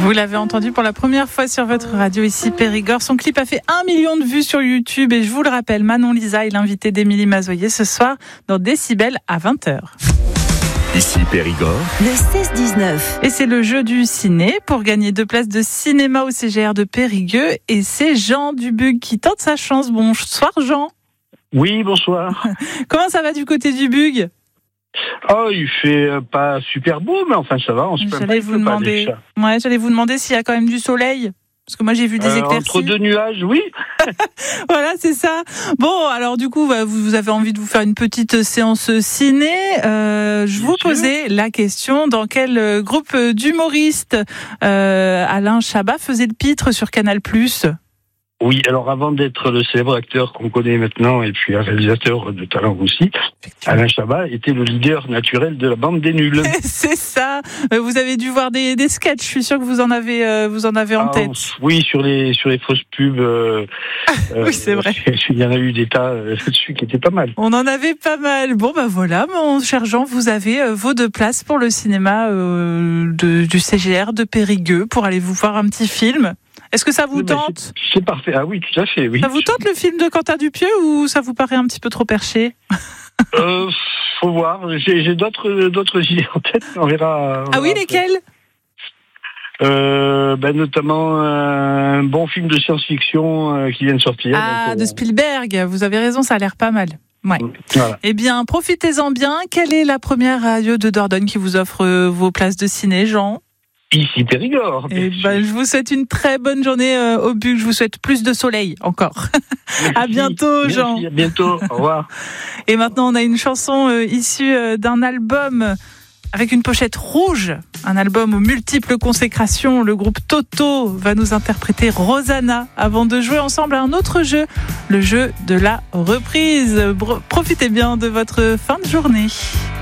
Vous l'avez entendu pour la première fois sur votre radio ici Périgord. Son clip a fait 1 million de vues sur YouTube et je vous le rappelle, Manon Lisa est l'invitée d'Émilie Mazoyer ce soir dans Décibel à 20h. Ici Périgord. Le 16-19. Et c'est le jeu du ciné pour gagner 2 places de cinéma au CGR de Périgueux. Et c'est Jean Dubuc qui tente sa chance. Bonsoir Jean. Oui, bonsoir. Comment ça va du côté du Bug ? Oh, il fait pas super beau, mais enfin ça va, on se plaint pas. J'allais vous demander s'il y a quand même du soleil. Parce que moi j'ai vu des éclaircies. Entre deux nuages, oui. Voilà, c'est ça. Bon, alors du coup, vous avez envie de vous faire une petite séance ciné. Je vous posais la question, dans quel groupe d'humoristes Alain Chabat faisait le pitre sur Canal+. Oui, alors avant d'être le célèbre acteur qu'on connaît maintenant, et puis un réalisateur de talent aussi, Alain Chabat était le leader naturel de la bande des nuls. C'est ça. Vous avez dû voir des sketchs, je suis sûr que vous en avez en tête. Oui, sur les fausses pubs. Oui, c'est vrai. Il y en a eu des tas là-dessus qui étaient pas mal. On en avait pas mal. Bon, voilà, mon cher Jean, vous avez vos 2 places pour le cinéma du CGR de Périgueux pour aller vous voir un petit film. Est-ce que ça vous tente ? C'est parfait. Ah oui, tout à fait, oui. Ça vous tente le film de Quentin Dupieux ou ça vous paraît un petit peu trop perché ? Faut voir. J'ai d'autres idées en tête. On verra. Ah oui, lesquels ? Notamment un bon film de science-fiction qui vient de sortir. De Spielberg. Vous avez raison, ça a l'air pas mal. Ouais. Voilà. Eh bien, profitez-en bien. Quelle est la première radio de Dordogne qui vous offre vos places de ciné, Jean ? Ici Périgord. Je vous souhaite une très bonne journée au Bug. Je vous souhaite plus de soleil encore. Merci. À bientôt, Jean. Merci, à bientôt. Au revoir. Et maintenant, on a une chanson issue d'un album avec une pochette rouge. Un album aux multiples consécrations. Le groupe Toto va nous interpréter Rosanna avant de jouer ensemble à un autre jeu, le jeu de la reprise. Profitez bien de votre fin de journée.